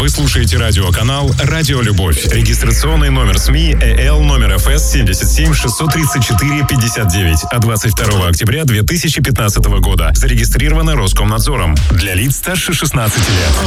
Вы слушаете радиоканал «Радио Любовь». Регистрационный номер СМИ ЭЛ номер ФС 77 634 59 от 22 октября 2015 года. Зарегистрировано Роскомнадзором. Для лиц старше 16 лет.